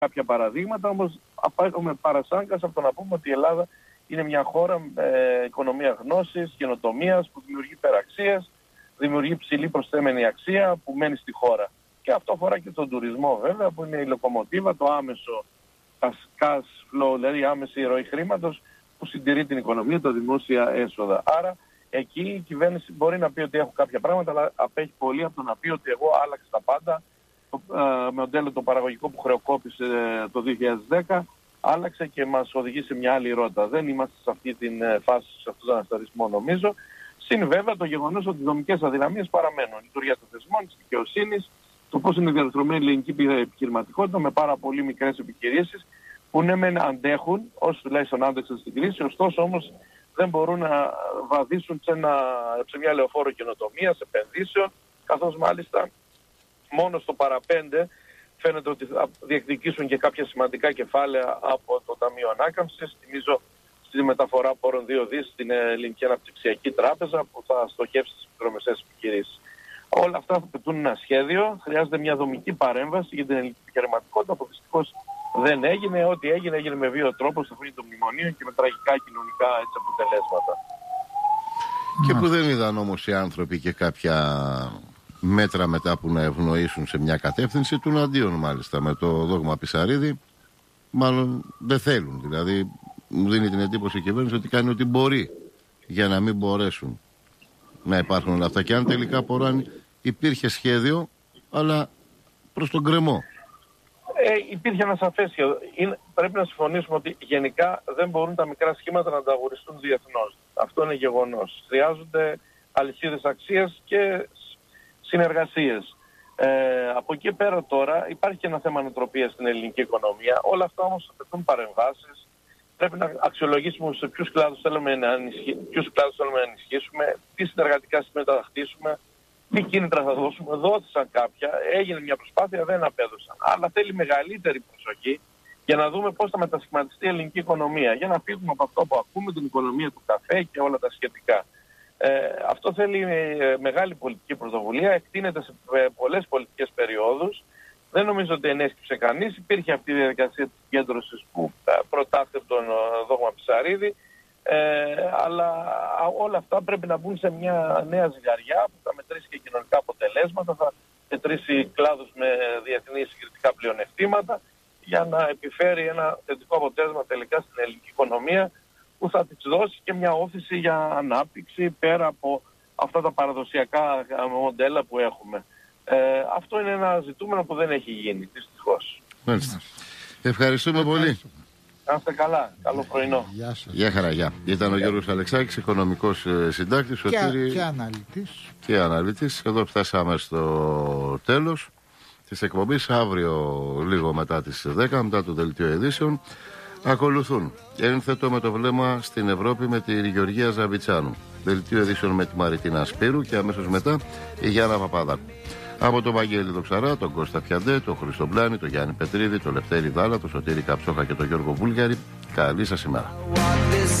κάποια παραδείγματα, όμως έχουμε παρασάγκας από το να πούμε ότι η Ελλάδα είναι μια χώρα με οικονομία γνώσης, καινοτομίας, που δημιουργεί υπεραξίες, δημιουργεί ψηλή προσθέμενη αξία που μένει στη χώρα. Και αυτό αφορά και τον τουρισμό βέβαια, που είναι η λοκομοτίβα, το άμεσο cash flow, δηλαδή η άμεση ροή χρήματος που συντηρεί την οικονομία, τα δημόσια έσοδα. Άρα εκεί η κυβέρνηση μπορεί να πει ότι έχω κάποια πράγματα, αλλά απέχει πολύ από το να πει ότι εγώ άλλαξα τα πάντα. Το μοντέλο το παραγωγικό που χρεοκόπησε το 2010 άλλαξε και μας οδηγεί σε μια άλλη ρότα. Δεν είμαστε σε αυτή τη φάση, σε αυτόν τον αναστατισμό νομίζω. Συν βέβαια το γεγονός ότι οι δομικές αδυναμίες παραμένουν. Η λειτουργία των θεσμών, της δικαιοσύνης, το πώς είναι διαρθρωμένη η ελληνική επιχειρηματικότητα με πάρα πολύ μικρές επιχειρήσεις που ναι μεν αντέχουν, όσοι τουλάχιστον άντεξαν στην κρίση, ωστόσο όμως δεν μπορούν να βαδίσουν σε μια λεωφόρο καινοτομίας, επενδύσεων, καθώς μάλιστα μόνο στο παραπέντε φαίνεται ότι θα διεκδικήσουν και κάποια σημαντικά κεφάλαια από το Ταμείο Ανάκαμψης. Θυμίζω στη μεταφορά πόρων 2 δις στην Ελληνική Αναπτυξιακή Τράπεζα που θα στοχεύσει στις μικρομεσαίες επιχειρήσεις. Όλα αυτά θα πετούν ένα σχέδιο, χρειάζεται μια δομική παρέμβαση για την ελληνική επιχειρηματικότητα που δυστυχώς δεν έγινε. Ό,τι έγινε με βίο τρόπο στο φύλλο των μνημονίων και με τραγικά κοινωνικά αποτελέσματα. Και που δεν είδαν όμως οι άνθρωποι και κάποια μέτρα μετά που να ευνοήσουν σε μια κατεύθυνση, του αντίον μάλιστα με το δόγμα Πισαρίδη, μάλλον δεν θέλουν. Δηλαδή μου δίνει την εντύπωση η κυβέρνηση ότι κάνει ό,τι μπορεί για να μην μπορέσουν να υπάρχουν όλα αυτά. Και αν τελικά υπήρχε σχέδιο, αλλά προς τον κρεμό. Υπήρχε ένα σαφές σχέδιο. Πρέπει να συμφωνήσουμε ότι γενικά δεν μπορούν τα μικρά σχήματα να ανταγωνιστούν διεθνώς. Αυτό είναι γεγονός. Χρειάζονται αλυσίδες αξίας και συνεργασίες. Από εκεί πέρα τώρα υπάρχει και ένα θέμα νοοτροπίας στην ελληνική οικονομία. Όλα αυτά όμως απαιτούν παρεμβάσεις. Πρέπει να αξιολογήσουμε σε ποιους κλάδους θέλουμε να ενισχύσουμε, τι συνεργατικά σημεία θα χτίσουμε, τι κίνητρα θα δώσουμε. Δόθησαν κάποια, έγινε μια προσπάθεια, δεν απέδωσαν. Αλλά θέλει μεγαλύτερη προσοχή για να δούμε πώς θα μετασχηματιστεί η ελληνική οικονομία. Για να φύγουμε από αυτό που ακούμε, την οικονομία του καφέ και όλα τα σχετικά. Αυτό θέλει μεγάλη πολιτική πρωτοβουλία, εκτείνεται σε πολλές πολιτικές περιόδους. Δεν νομίζω ότι ενέσκυψε κανείς. Υπήρχε αυτή η διαδικασία της συγκέντρωσης που προτάθηκε από τον δόγμα Πισαρίδη. Αλλά όλα αυτά πρέπει να μπουν σε μια νέα ζυγαριά που θα μετρήσει και κοινωνικά αποτελέσματα, θα μετρήσει κλάδους με διεθνή συγκριτικά πλεονεκτήματα για να επιφέρει ένα θετικό αποτέλεσμα τελικά στην ελληνική οικονομία που θα της δώσει και μια όθηση για ανάπτυξη πέρα από αυτά τα παραδοσιακά μοντέλα που έχουμε. Αυτό είναι ένα ζητούμενο που δεν έχει γίνει, δυστυχώς. Μάλιστα. Ευχαριστούμε πολύ. Να είστε καλά. Καλό πρωινό. Γεια σας. Γεια χαρά, γεια. Ήταν ο Γιώργος Αλεξάκης, οικονομικός συντάκτης και αναλυτής. Εδώ φτάσαμε στο τέλος της εκπομπής. Αύριο λίγο μετά τις 10, μετά το δελτίο ειδήσεων, ακολουθούν ένθετο με το βλέμμα στην Ευρώπη με τη Γεωργία Ζαβιτσάνου. Δελτίο ειδήσεων με τη Μαριτίνα Σπύρου και αμέσως μετά η Γιάννα Παπαδάκου. Από τον Βαγγέλη Δοξαρά, τον Κώστα Πιαντέ, τον Χρήστο Μπλάνη, τον Γιάννη Πετρίδη, τον Λευτέρη Δάλα, τον Σωτήρη Καψόχα και τον Γιώργο Βούλγαρη. Καλή σας ημέρα.